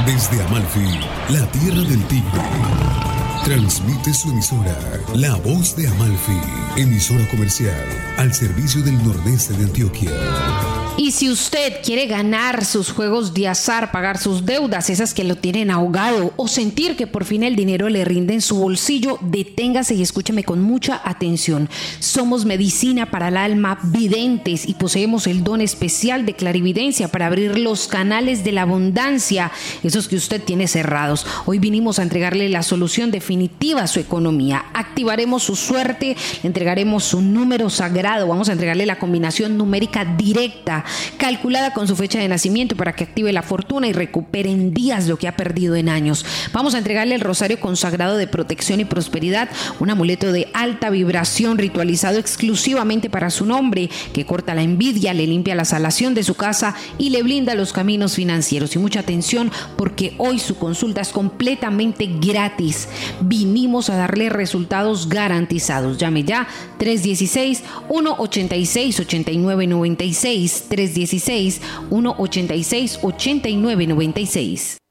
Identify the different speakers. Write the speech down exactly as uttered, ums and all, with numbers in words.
Speaker 1: Desde Amalfi, la tierra del tigre, transmite su emisora, La Voz de Amalfi, emisora comercial al servicio del nordeste de Antioquia.
Speaker 2: Y si usted quiere ganar sus juegos de azar, pagar sus deudas, esas que lo tienen ahogado, o sentir que por fin el dinero le rinde en su bolsillo, deténgase y escúcheme con mucha atención. Somos medicina para el alma, videntes, y poseemos el don especial de clarividencia para abrir los canales de la abundancia, esos que usted tiene cerrados. Hoy vinimos a entregarle la solución definitiva a su economía. Activaremos su suerte, le entregaremos su número sagrado, vamos a entregarle la combinación numérica directa, calculada con su fecha de nacimiento para que active la fortuna y recupere en días lo que ha perdido en años. Vamos a entregarle el rosario consagrado de protección y prosperidad, un amuleto de alta vibración ritualizado exclusivamente para su nombre, que corta la envidia, le limpia la salación de su casa y le blinda los caminos financieros. Y mucha atención, porque hoy su consulta es completamente gratis. Vinimos a darle resultados garantizados. Llame ya tres uno seis, uno ocho seis, ocho nueve nueve seis, tres uno seis, uno ocho seis, ocho nueve nueve seis.